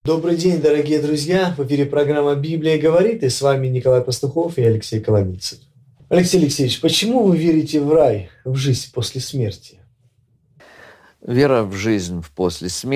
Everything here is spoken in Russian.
Добрый день, дорогие друзья! В эфире программа «Библия говорит», и с вами Николай Пастухов и Алексей Коломийцев. Алексей Алексеевич, почему вы верите в рай, в жизнь после смерти? Вера в жизнь после смерти